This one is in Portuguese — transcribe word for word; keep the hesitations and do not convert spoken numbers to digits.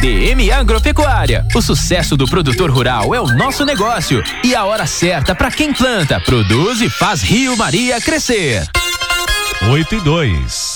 D M Agropecuária. O sucesso do produtor rural é o nosso negócio e a hora certa para quem planta, produz e faz Rio Maria crescer. Oito e dois.